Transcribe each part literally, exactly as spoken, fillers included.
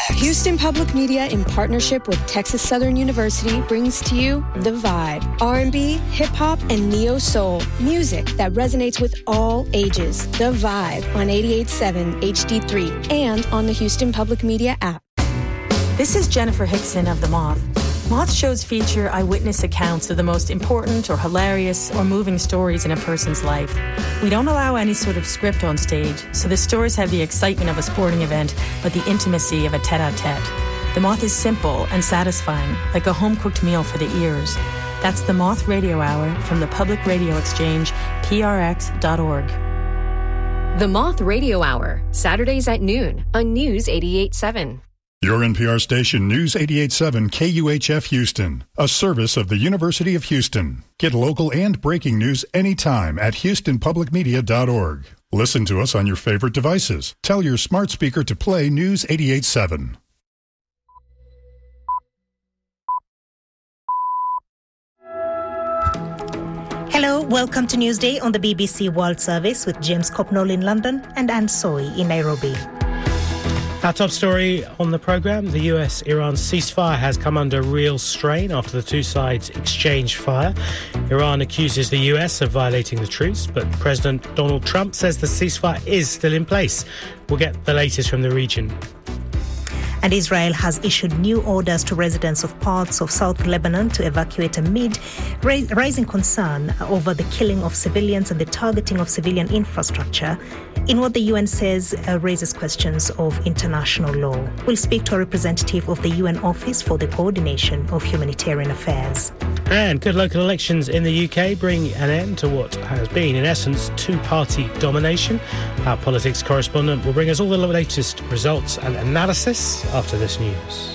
Houston Public Media, in partnership with Texas Southern University, brings to you The Vibe. R and B, hip-hop, and neo-soul. Music that resonates with all ages. The Vibe on eighty-eight point seven H D three and on the Houston Public Media app. This is Jennifer Hickson of The Moth. Moth shows feature eyewitness accounts of the most important or hilarious or moving stories in a person's life. We don't allow any sort of script on stage, so the stories have the excitement of a sporting event, but the intimacy of a tete-a-tete. The Moth is simple and satisfying, like a home-cooked meal for the ears. That's The Moth Radio Hour from the Public Radio Exchange, P R X dot org. The Moth Radio Hour, Saturdays at noon on News eighty-eight point seven. Your N P R station, News eighty-eight point seven K U H F Houston, a service of the University of Houston. Get local and breaking news anytime at houston public media dot org. Listen to us on your favorite devices. Tell your smart speaker to play News eighty-eight point seven. Hello, welcome to Newsday on the B B C World Service with James Copnall in London and Anne Soy in Nairobi. Our top story on the programme, the U S-Iran ceasefire has come under real strain after the two sides exchanged fire. Iran accuses the U S of violating the truce, but President Donald Trump says the ceasefire is still in place. We'll get the latest from the region. And Israel has issued new orders to residents of parts of South Lebanon to evacuate amid ra- rising concern over the killing of civilians and the targeting of civilian infrastructure in what the U N says uh, raises questions of international law. We'll speak to a representative of the U N Office for the Coordination of Humanitarian Affairs. And could local elections in the U K bring an end to what has been, in essence, two-party domination? Our politics correspondent will bring us all the latest results and analysis after this news.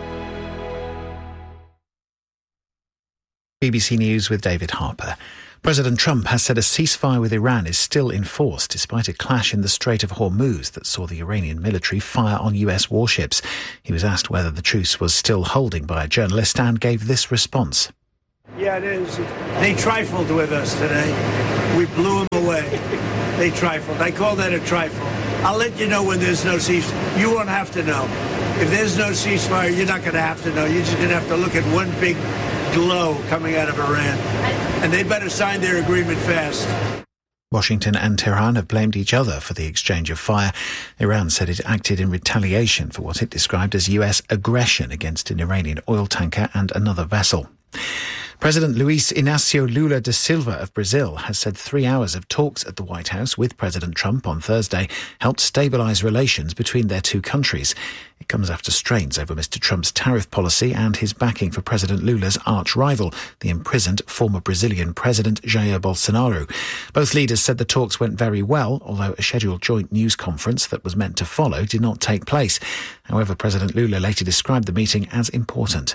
B B C News with David Harper. President Trump has said a ceasefire with Iran is still in force despite a clash in the Strait of Hormuz that saw the Iranian military fire on U S warships. He was asked whether the truce was still holding by a journalist and gave this response. Yeah, it is. They trifled with us today. We blew them away. They trifled. I call that a trifle. I'll let you know when there's no ceasefire. You won't have to know. If there's no ceasefire, you're not going to have to know. You're just going to have to look at one big glow coming out of Iran. And they better sign their agreement fast. Washington and Tehran have blamed each other for the exchange of fire. Iran said it acted in retaliation for what it described as U S aggression against an Iranian oil tanker and another vessel. President Luiz Inácio Lula da Silva of Brazil has said three hours of talks at the White House with President Trump on Thursday helped stabilise relations between their two countries. It comes after strains over Mister Trump's tariff policy and his backing for President Lula's arch-rival, the imprisoned former Brazilian President Jair Bolsonaro. Both leaders said the talks went very well, although a scheduled joint news conference that was meant to follow did not take place. However, President Lula later described the meeting as important.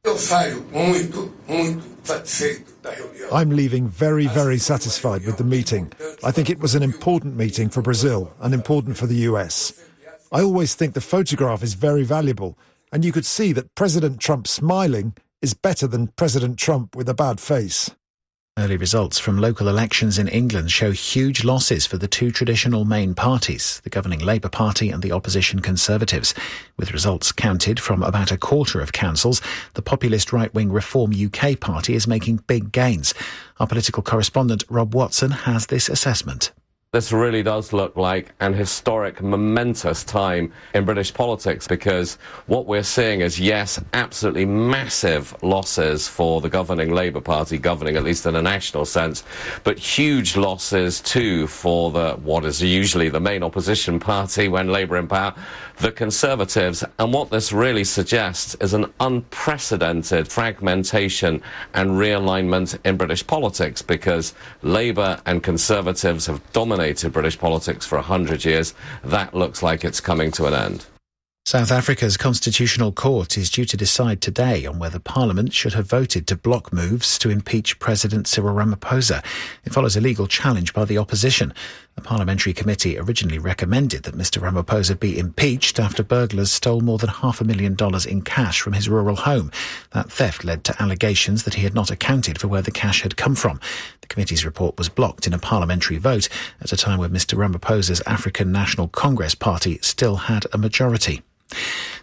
I'm leaving very, very satisfied with the meeting. I think it was an important meeting for Brazil and important for the U S. I always think the photograph is very valuable, and you could see that President Trump smiling is better than President Trump with a bad face. Early results from local elections in England show huge losses for the two traditional main parties, the governing Labour Party and the opposition Conservatives. With results counted from about a quarter of councils, the populist right-wing Reform U K party is making big gains. Our political correspondent Rob Watson has this assessment. This really does look like an historic, momentous time in British politics, because what we're seeing is, yes, absolutely massive losses for the governing Labour Party, governing at least in a national sense, but huge losses too for the what is usually the main opposition party when Labour in power, the Conservatives. And what this really suggests is an unprecedented fragmentation and realignment in British politics, because Labour and Conservatives have dominated British politics for a hundred years. That looks like it's coming to an end. South Africa's Constitutional Court is due to decide today on whether Parliament should have voted to block moves to impeach President Cyril Ramaphosa. It follows a legal challenge by the opposition. The parliamentary committee originally recommended that Mister Ramaphosa be impeached after burglars stole more than half a million dollars in cash from his rural home. That theft led to allegations that he had not accounted for where the cash had come from. The committee's report was blocked in a parliamentary vote at a time when Mister Ramaphosa's African National Congress Party still had a majority.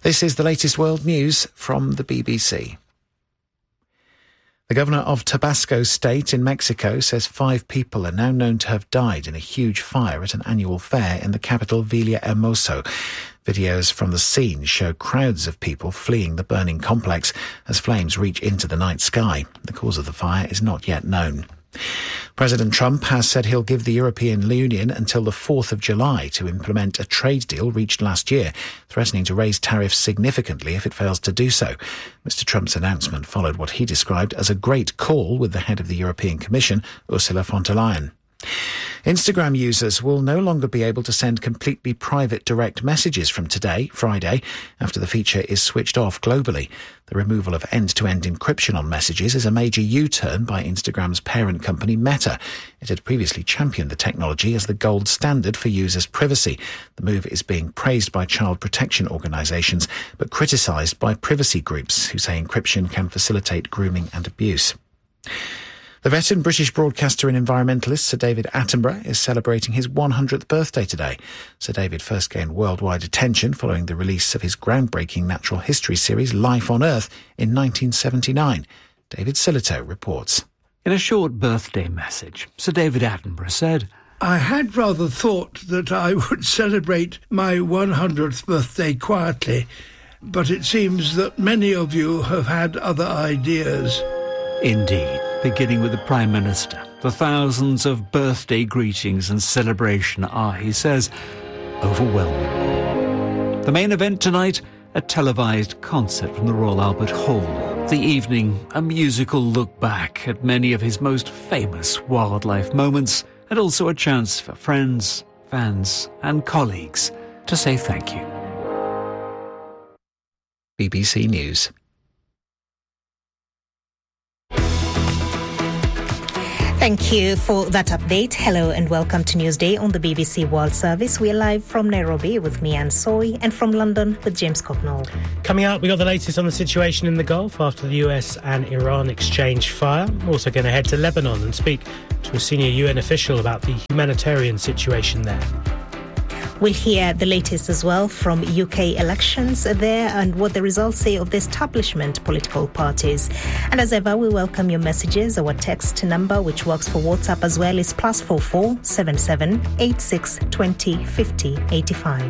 This is the latest world news from the B B C. The governor of Tabasco State in Mexico says five people are now known to have died in a huge fire at an annual fair in the capital Villahermosa. Videos from the scene show crowds of people fleeing the burning complex as flames reach into the night sky. The cause of the fire is not yet known. President Trump has said he'll give the European Union until the fourth of July to implement a trade deal reached last year, threatening to raise tariffs significantly if it fails to do so. Mister Trump's announcement followed what he described as a great call with the head of the European Commission, Ursula von der Leyen. Instagram users will no longer be able to send completely private direct messages from today, Friday, after the feature is switched off globally. The removal of end-to-end encryption on messages is a major U-turn by Instagram's parent company Meta. It had previously championed the technology as the gold standard for users' privacy. The move is being praised by child protection organisations, but criticised by privacy groups who say encryption can facilitate grooming and abuse. The veteran British broadcaster and environmentalist Sir David Attenborough is celebrating his one hundredth birthday today. Sir David first gained worldwide attention following the release of his groundbreaking natural history series Life on Earth in nineteen seventy-nine. David Silito reports. In a short birthday message, Sir David Attenborough said, I had rather thought that I would celebrate my one hundredth birthday quietly, but it seems that many of you have had other ideas. Indeed. Beginning with the Prime Minister, the thousands of birthday greetings and celebration are, he says, overwhelming. The main event tonight, a televised concert from the Royal Albert Hall. The evening, a musical look back at many of his most famous wildlife moments, and also a chance for friends, fans and colleagues to say thank you. B B C News. Thank you for that update. Hello and welcome to Newsday on the B B C World Service. We are live from Nairobi with me, Anne Soy, and from London with James Cocknell. Coming up, we got the latest on the situation in the Gulf after the U S and Iran exchanged fire. We're also going to head to Lebanon and speak to a senior U N official about the humanitarian situation there. We'll hear the latest as well from U K elections there and what the results say of the establishment political parties. And as ever, we welcome your messages. Our text number, which works for WhatsApp as well, is plus four four seven seven eight six twenty fifty eighty five.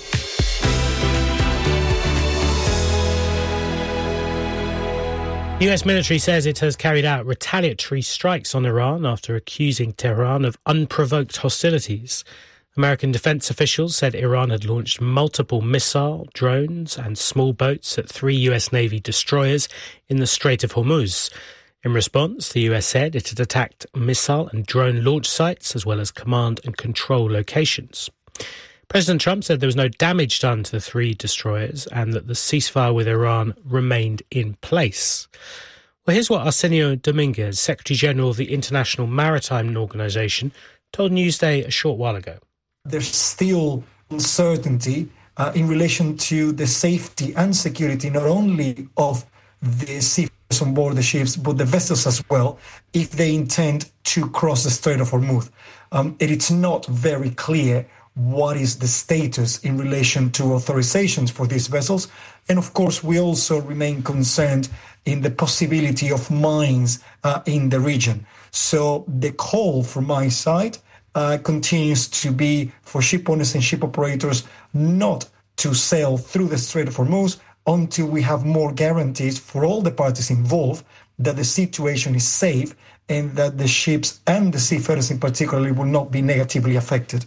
U S military says it has carried out retaliatory strikes on Iran after accusing Tehran of unprovoked hostilities. American defense officials said Iran had launched multiple missile, drones and small boats at three U S Navy destroyers in the Strait of Hormuz. In response, the U S said it had attacked missile and drone launch sites as well as command and control locations. President Trump said there was no damage done to the three destroyers and that the ceasefire with Iran remained in place. Well, here's what Arsenio Dominguez, Secretary-General of the International Maritime Organization, told Newsday a short while ago. There's still uncertainty uh, in relation to the safety and security not only of the seafarers on board the ships, but the vessels as well, if they intend to cross the Strait of Hormuz. Um, it is not very clear what is the status in relation to authorizations for these vessels. And of course, we also remain concerned in the possibility of mines uh, in the region. So the call from my side Uh, continues to be for ship owners and ship operators not to sail through the Strait of Hormuz until we have more guarantees for all the parties involved that the situation is safe and that the ships and the seafarers in particular will not be negatively affected.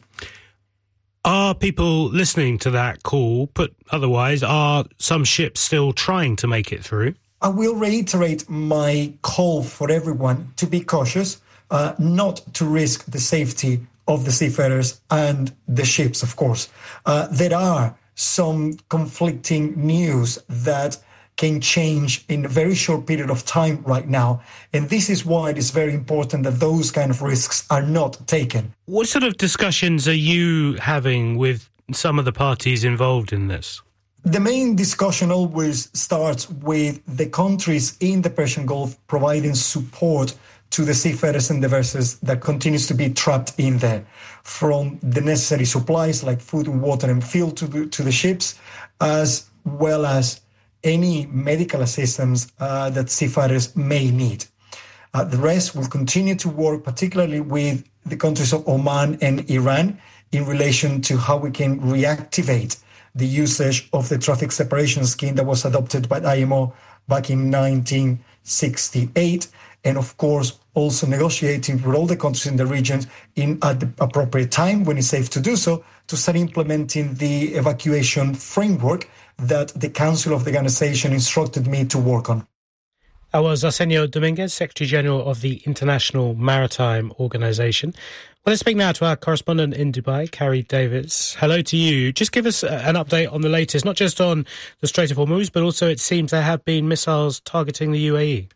Are people listening to that call? Put otherwise, are some ships still trying to make it through? I will reiterate my call for everyone to be cautious. Uh, not to risk the safety of the seafarers and the ships, of course. Uh, there are some conflicting news that can change in a very short period of time right now. And this is why it is very important that those kind of risks are not taken. What sort of discussions are you having with some of the parties involved in this? The main discussion always starts with the countries in the Persian Gulf providing support to the seafarers and the vessels that continues to be trapped in there, from the necessary supplies like food and water and fuel to the, to the ships, as well as any medical assistance uh, that seafarers may need. Uh, the rest will continue to work, particularly with the countries of Oman and Iran, in relation to how we can reactivate the usage of the traffic separation scheme that was adopted by I M O back in nineteen sixty-eight. And of course, also negotiating with all the countries in the region in at the appropriate time, when it's safe to do so, to start implementing the evacuation framework that the Council of the Organization instructed me to work on. That was Arsenio Dominguez, Secretary General of the International Maritime Organization. Well, let's speak now to our correspondent in Dubai, Carrie Davis. Hello to you. Just give us an update on the latest, not just on the Strait of Hormuz, but also it seems there have been missiles targeting the U A E.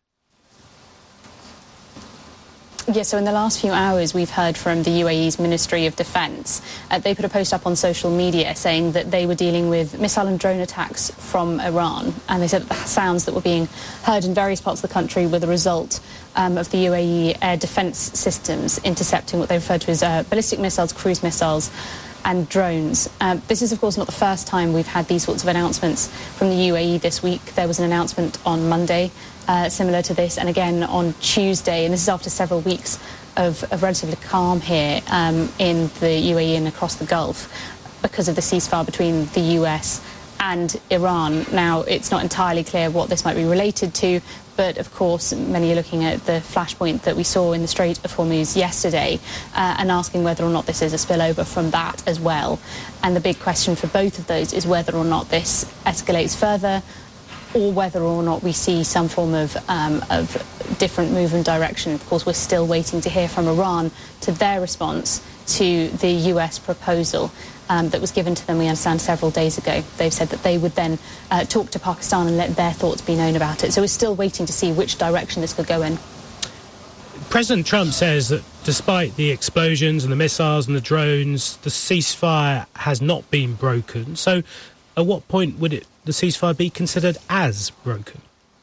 Yes, so in the last few hours, we've heard from the U A E's Ministry of Defence. Uh, they put a post up on social media saying that they were dealing with missile and drone attacks from Iran. And they said that the sounds that were being heard in various parts of the country were the result um, of the U A E air defence systems intercepting what they referred to as uh, ballistic missiles, cruise missiles and drones. Um, this is, of course, not the first time we've had these sorts of announcements from the U A E this week. There was an announcement on Monday uh, similar to this, and again on Tuesday, and this is after several weeks of, of relatively calm here um, in the U A E and across the Gulf because of the ceasefire between the U S and Iran. Now, it's not entirely clear what this might be related to, but of course many are looking at the flashpoint that we saw in the Strait of Hormuz yesterday uh, and asking whether or not this is a spillover from that as well. And the big question for both of those is whether or not this escalates further, or whether or not we see some form of, um, of different move and direction. Of course, we're still waiting to hear from Iran to their response to the U S proposal um, that was given to them, we understand, several days ago. They've said that they would then uh, talk to Pakistan and let their thoughts be known about it. So we're still waiting to see which direction this could go in. President Trump says that despite the explosions and the missiles and the drones, the ceasefire has not been broken. So at what point would it, the ceasefire be considered as broken?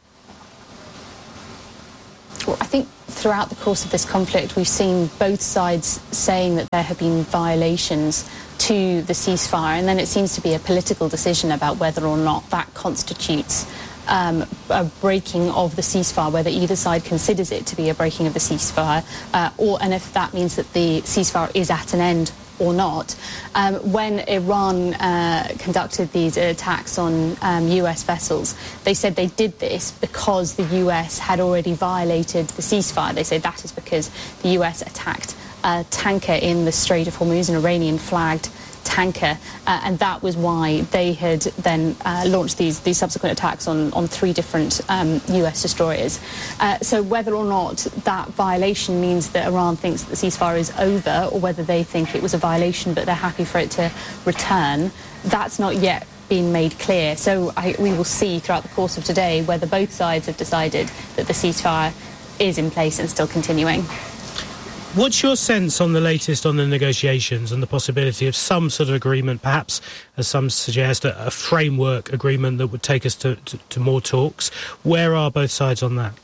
Well, I think throughout the course of this conflict, we've seen both sides saying that there have been violations to the ceasefire, and then it seems to be a political decision about whether or not that constitutes um, a breaking of the ceasefire, whether either side considers it to be a breaking of the ceasefire, uh, or and if that means that the ceasefire is at an end or not. Um, when Iran uh, conducted these attacks on um, U S vessels, they said they did this because the U S had already violated the ceasefire. They say that is because the U S attacked a tanker in the Strait of Hormuz, an Iranian-flagged tanker, uh, and that was why they had then uh, launched these these subsequent attacks on, on three different um, U S destroyers. Uh, so whether or not that violation means that Iran thinks that the ceasefire is over, or whether they think it was a violation but they're happy for it to return, that's not yet been made clear. So I, we will see throughout the course of today whether both sides have decided that the ceasefire is in place and still continuing. What's your sense on the latest on the negotiations and the possibility of some sort of agreement, perhaps, as some suggest, a, a framework agreement that would take us to, to, to more talks? Where are both sides on that?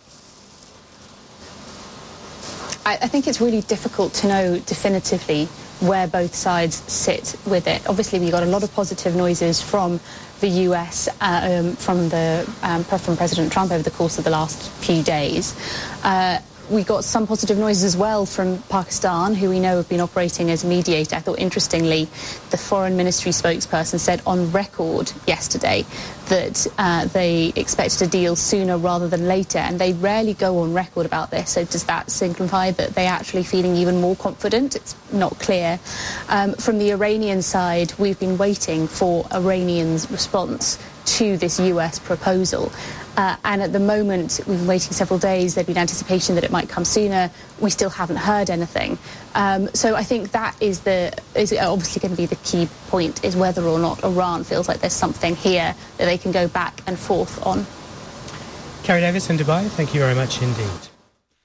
I, I think it's really difficult to know definitively where both sides sit with it. Obviously, we got a lot of positive noises from the U S, uh, um, from the um, from President Trump over the course of the last few days. Uh, We got some positive noises as well from Pakistan, who we know have been operating as a mediator. I thought, interestingly, the Foreign Ministry spokesperson said on record yesterday that uh, they expected a deal sooner rather than later, and they rarely go on record about this. So does that signify that they're actually feeling even more confident? It's not clear. Um, from the Iranian side, we've been waiting for Iranians' response to this U S proposal. Uh, and at the moment, we've been waiting several days. There'd been anticipation that it might come sooner. We still haven't heard anything. Um, so I think that is the is obviously going to be the key point, is whether or not Iran feels like there's something here that they can go back and forth on. Carrie Davis in Dubai, thank you very much indeed.